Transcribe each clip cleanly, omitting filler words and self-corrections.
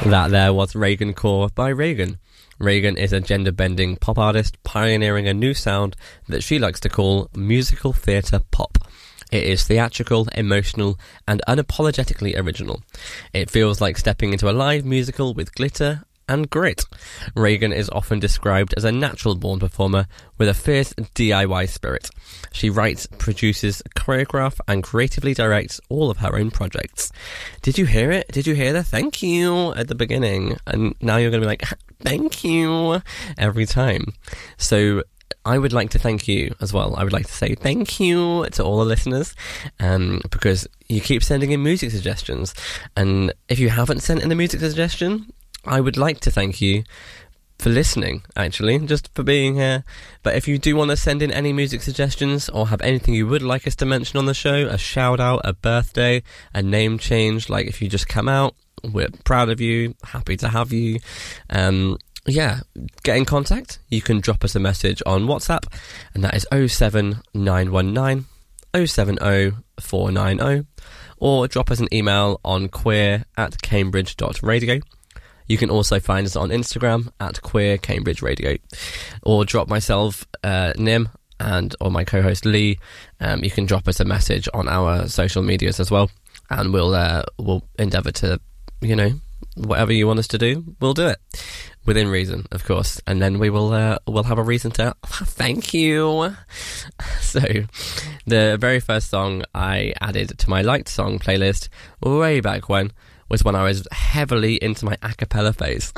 That there was Reagan Core by Reagan. Reagan is a gender-bending pop artist pioneering a new sound that she likes to call musical theatre pop. It is theatrical, emotional, and unapologetically original. It feels like stepping into a live musical with glitter and grit. Reagan is often described as a natural-born performer with a fierce DIY spirit. She writes, produces, choreographs, and creatively directs all of her own projects. Did you hear it? Did you hear the thank you at the beginning? And now you're going to be like, thank you every time. So I would like to thank you as well. I would like to say thank you to all the listeners, because you keep sending in music suggestions. And if you haven't sent in a music suggestion, I would like to thank you for listening, actually, just for being here. But if you do want to send in any music suggestions or have anything you would like us to mention on the show, a shout out, a birthday, a name change, like if you just come out, we're proud of you, happy to have you. Get in contact. You can drop us a message on WhatsApp, and that is 07919 070 490, or drop us an email on queer@cambridge.radio. You can also find us on Instagram at Queer Cambridge Radio, or drop myself, Nim, or my co-host Lee. You can drop us a message on our social medias as well, and we'll endeavour to, whatever you want us to do, we'll do it within reason, of course. And then we'll have a reason to thank you. So, the very first song I added to my liked song playlist way back when was when I was heavily into my a cappella phase.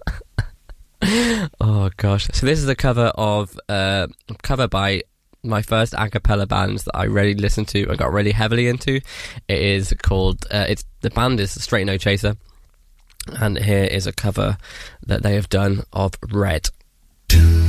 Oh gosh. So this is a cover by my first a cappella bands that I really listened to and got really heavily into. It is called, the band is Straight No Chaser, and here is a cover that they have done of Red.